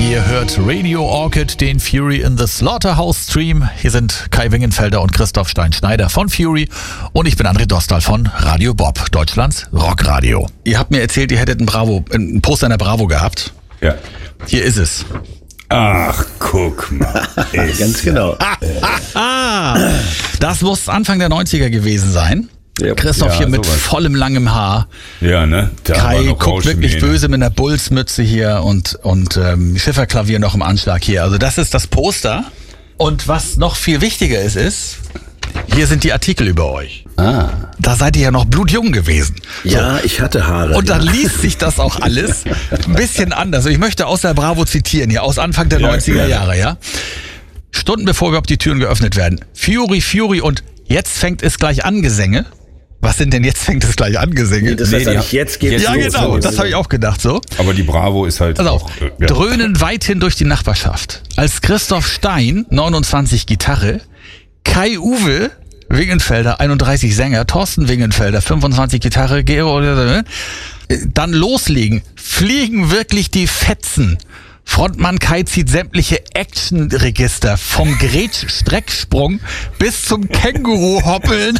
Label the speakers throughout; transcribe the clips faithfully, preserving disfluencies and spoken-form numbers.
Speaker 1: Ihr hört Radio Orchid, den Fury in the Slaughterhouse Stream. Hier sind Kai Wingenfelder und Christoph Stein-Schneider von Fury und ich bin André Dostal von Radio Bob, Deutschlands Rockradio. Ihr habt mir erzählt, ihr hättet ein Bravo, ein Poster in der Bravo gehabt.
Speaker 2: Ja.
Speaker 1: Hier ist es.
Speaker 2: Ach, guck mal.
Speaker 3: Ganz genau.
Speaker 1: Das muss Anfang der neunziger gewesen sein.
Speaker 3: Ja.
Speaker 1: Christoph
Speaker 2: Ja,
Speaker 1: hier mit
Speaker 2: sowas.
Speaker 1: vollem langem Haar.
Speaker 2: Ja, ne? Da war
Speaker 1: Kai
Speaker 2: noch
Speaker 1: guckt wirklich
Speaker 2: Rauschmähne.
Speaker 1: böse mit einer Bullsmütze hier und, und ähm, Schifferklavier noch im Anschlag hier. Also das ist das Poster. Und was noch viel wichtiger ist, ist, hier sind die Artikel über euch.
Speaker 3: Ah.
Speaker 1: Da seid ihr ja noch blutjung gewesen.
Speaker 3: Ja, ich hatte Haare.
Speaker 1: Und dann
Speaker 3: ja.
Speaker 1: liest sich das auch alles ein bisschen anders. Ich möchte aus der Bravo zitieren hier, aus Anfang der
Speaker 2: Ja,
Speaker 1: neunziger
Speaker 2: gerne.
Speaker 1: Jahre, ja. Stunden bevor überhaupt die Türen geöffnet werden. Fury, Fury und jetzt fängt es gleich an Gesänge. Was sind denn jetzt fängt es gleich an Gesänge?
Speaker 3: Das heißt
Speaker 2: Nee, die
Speaker 3: eigentlich, jetzt geht's
Speaker 2: jetzt
Speaker 1: ja,
Speaker 3: los.
Speaker 1: genau, das habe ich auch gedacht so.
Speaker 2: Aber die Bravo ist halt
Speaker 1: Pass auf,
Speaker 2: auch... äh, ja.
Speaker 1: dröhnen weithin durch die Nachbarschaft. Als Christoph Stein, neunundzwanzig Gitarre, Kai Uwe Wingenfelder, einunddreißig Sänger, Thorsten Wingenfelder, fünfundzwanzig Gitarre, Gero, äh, dann loslegen, fliegen wirklich die Fetzen. Frontmann Kai zieht sämtliche Actionregister vom Gretsch-Strecksprung bis zum Känguru-Hoppeln.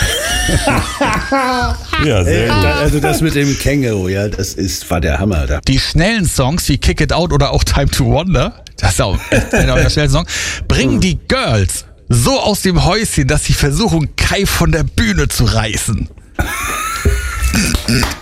Speaker 2: Ja,
Speaker 3: Ey,
Speaker 2: sehr gut.
Speaker 3: da- also das mit dem Känguru, ja, das ist, war der Hammer da.
Speaker 1: Die schnellen Songs wie Kick It Out oder auch Time to Wonder, das ist auch einer der schnellen Songs, bringen die Girls so aus dem Häuschen, dass sie versuchen, Kai von der Bühne zu reißen.